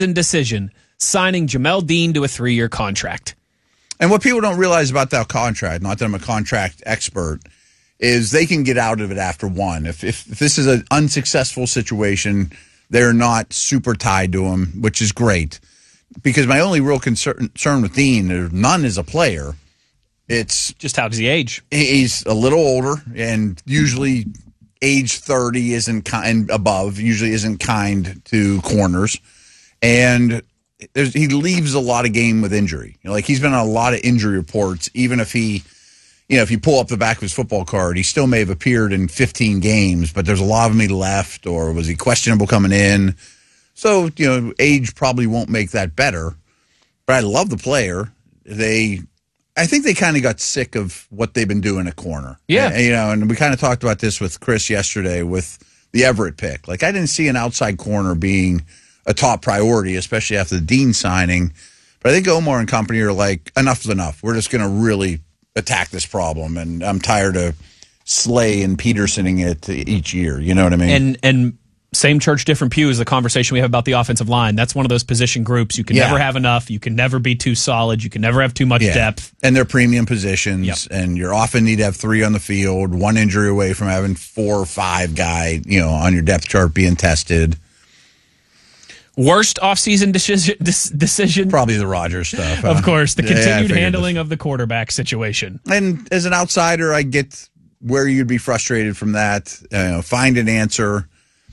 decision, signing Jamel Dean to a 3-year contract. And what people don't realize about that contract, not that I'm a contract expert, is they can get out of it after one. If this is an unsuccessful situation, they're not super tied to him, which is great. Because my only real concern with Dean, or none as a player, it's just how does he age? He's a little older, and usually age 30 and above usually isn't kind to corners, and he leaves a lot of game with injury. Like, he's been on a lot of injury reports. Even if if you pull up the back of his football card, he still may have appeared in 15 games, but there's a lot of them he left, or was he questionable coming in? So, age probably won't make that better. But I love the player. I think they kind of got sick of what they've been doing at corner. Yeah. And we kind of talked about this with Chris yesterday with the Everett pick. Like, I didn't see an outside corner being a top priority, especially after the Dean signing. But I think Omar and company are like, enough's enough. We're just going to really attack this problem. And I'm tired of Slay and Petersoning it each year. You know what I mean? And same church, different pew is the conversation we have about the offensive line. That's one of those position groups. You can never have enough. You can never be too solid. You can never have too much depth. And they're premium positions, and you often need to have 3 on the field, 1 injury away from having 4 or 5 guy, on your depth chart being tested. Worst offseason decision? Probably the Rodgers stuff. Of course, the continued handling of the quarterback situation. And as an outsider, I get where you'd be frustrated from that. Find an answer.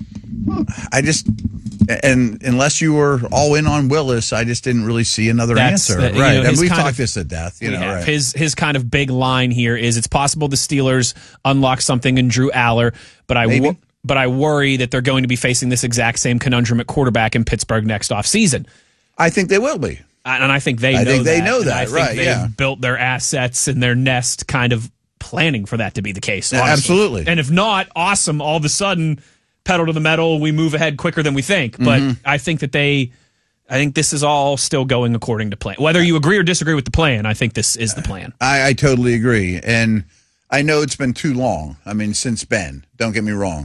And unless you were all in on Willis, I just didn't really see another answer. Right. And we've talked this to death. Right. His kind of big line here is it's possible the Steelers unlock something in Drew Aller, but I worry that they're going to be facing this exact same conundrum at quarterback in Pittsburgh next offseason. I think they will be. And I think they know that. I think they know that, I think they've built their assets and their nest kind of planning for that to be the case. Honestly. Absolutely. And if not, awesome. All of a sudden, pedal to the metal, we move ahead quicker than we think. But I think this is all still going according to plan. Whether you agree or disagree with the plan, I think this is the plan. I totally agree. And I know it's been too long. I mean, since Ben, don't get me wrong.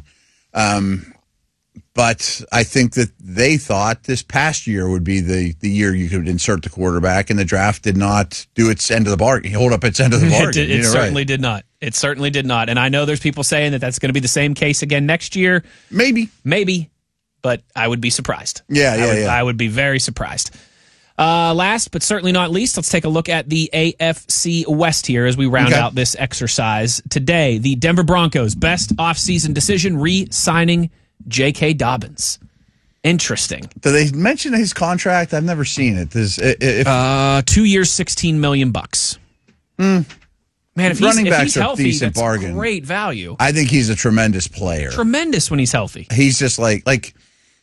But I think that they thought this past year would be the year you could insert the quarterback, and the draft did not do its end of the bargain. Hold up its end of the bargain. It certainly did not. It certainly did not. And I know there's people saying that that's going to be the same case again next year. Maybe. But I would be surprised. I would be very surprised. Last but certainly not least, let's take a look at the AFC West here as we round out this exercise. Today, the Denver Broncos' best offseason decision, re-signing J.K. Dobbins. Interesting. Do they mention his contract? I've never seen it. 2 years, $16 million. Man, if he's healthy, decent that's bargain. Great value. I think he's a tremendous player. Tremendous when he's healthy. He's just like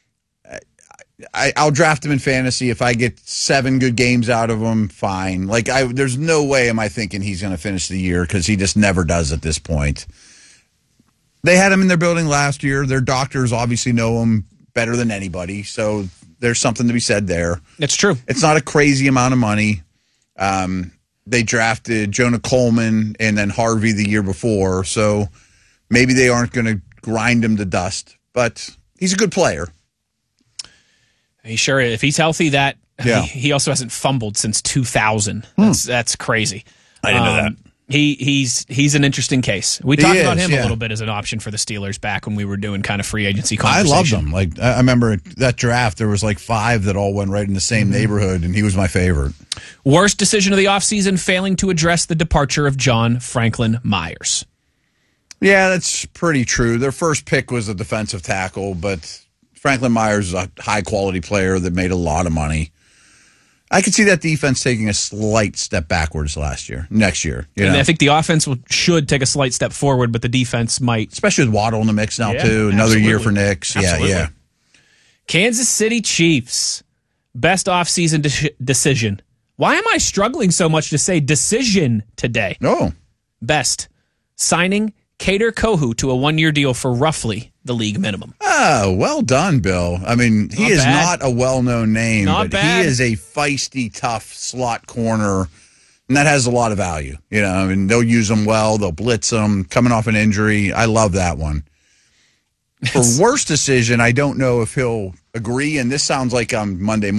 I'll draft him in fantasy. If I get 7 good games out of him, fine. There's no way am I thinking he's going to finish the year, because he just never does at this point. They had him in their building last year. Their doctors obviously know him better than anybody, so there's something to be said there. It's true. It's not a crazy amount of money. They drafted Jonah Coleman and then Harvey the year before, so maybe they aren't going to grind him to dust, but he's a good player. He sure is. If he's healthy, he also hasn't fumbled since 2000. That's crazy. I didn't know that. He's an interesting case. We talked about him a little bit as an option for the Steelers back when we were doing kind of free agency conversation. I loved him. I remember that draft, there was 5 that all went right in the same neighborhood, and he was my favorite. Worst decision of the offseason, failing to address the departure of John Franklin Myers. Yeah, that's pretty true. Their first pick was a defensive tackle, but Franklin Myers is a high-quality player that made a lot of money. I could see that defense taking a slight step backwards next year. And I think the offense should take a slight step forward, but the defense might. Especially with Waddle in the mix now, too. Another year for Knicks. Yeah. Kansas City Chiefs, best offseason decision. Why am I struggling so much to say decision today? No. Best, signing Kader Kohou to a 1-year deal for roughly the league minimum. Oh, well done, Bill. I mean, he is not a well-known name, but he is a feisty, tough slot corner, and that has a lot of value. They'll use him well. They'll blitz him. Coming off an injury, I love that one. For worst decision, I don't know if he'll agree, and this sounds like on Monday